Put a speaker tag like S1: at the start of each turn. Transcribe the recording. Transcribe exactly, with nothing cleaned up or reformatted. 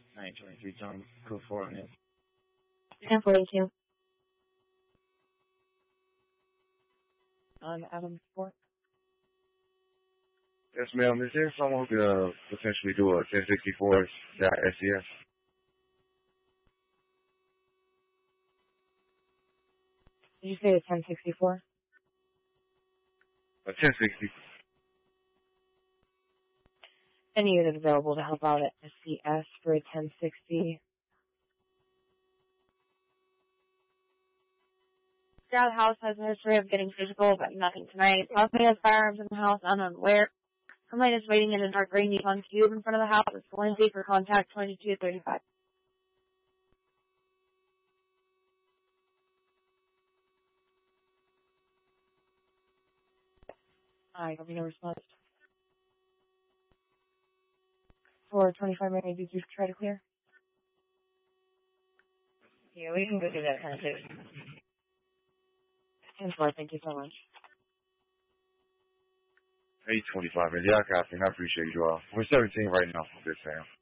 S1: nine twenty-three Tom, code four on it.
S2: ten forty-two.
S3: On Adams Fort.
S4: Yes, ma'am. Is there someone who could uh, potentially do a ten sixty-four S E S?
S2: Did you say the ten sixty-four?
S4: A ten sixty.
S2: Any unit available to help out at S C S for a ten sixty?
S5: Yeah, the house has a history of getting physical, but nothing tonight. Possibly has firearms in the house, I'm unaware. Somebody is waiting in a dark green Nissan Cube in front of the house. It's Lindsay for contact twenty-two thirty-five.
S2: I hope you no response. For twenty-five minutes, did you try to clear?
S5: Yeah, we can go do that kind of thing.
S2: ten four, thank you so much.
S4: eight twenty-five, man. Yeah, I copy. I appreciate you all. We're seventeen right now. Good, Sam.